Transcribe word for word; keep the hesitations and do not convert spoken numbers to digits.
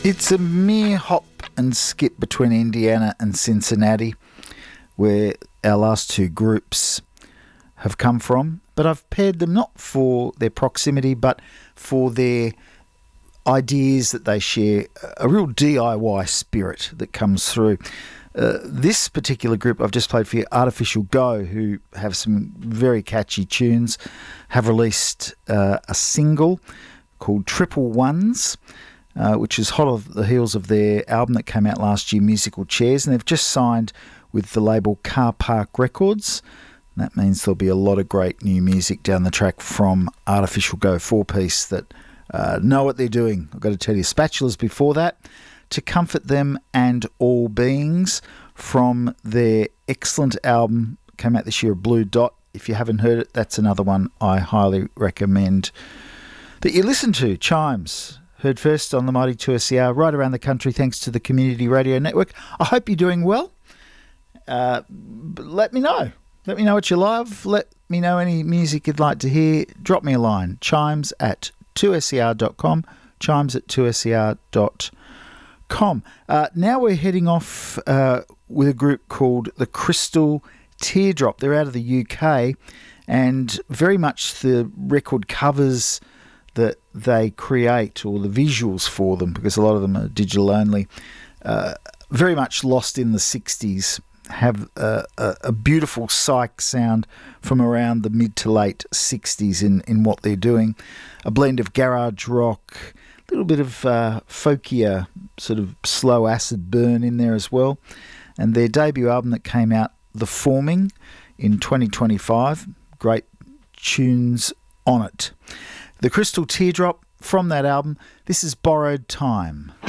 It's a mere hop and skip between Indiana and Cincinnati, where our last two groups have come from. But I've paired them not for their proximity, but for their ideas that they share, a real D I Y spirit that comes through. Uh, this particular group I've just played for you, Artificial Go, who have some very catchy tunes, have released uh, a single called Triple Ones, uh, which is hot off the heels of their album that came out last year, Musical Chairs, and they've just signed with the label Car Park Records. And that means there'll be a lot of great new music down the track from Artificial Go, four-piece that uh, know what they're doing. I've got to tell you, Spatulas before that, To Comfort Them and All Beings, from their excellent album, came out this year, Blue Dot. If you haven't heard it, that's another one I highly recommend that you listen to. Chimes, heard first on the Mighty two S E R, right around the country, thanks to the Community Radio Network. I hope you're doing well. Uh, let me know. Let me know what you love. Let me know any music you'd like to hear. Drop me a line. Chimes at two S E R dot com. Chimes at two S E R dot com. Uh, now we're heading off uh, with a group called the Crystal Teardrop. They're out of the U K, and very much the record covers that they create, or the visuals for them, because a lot of them are digital only, uh, very much lost in the sixties, have a, a, a beautiful psych sound from around the mid to late sixties in, in what they're doing. A blend of garage rock, a little bit of uh, folkier, sort of slow acid burn in there as well. And their debut album that came out, The Forming, in twenty twenty-five, great tunes on it. The Crystal Teardrop, from that album, this is Borrowed Time.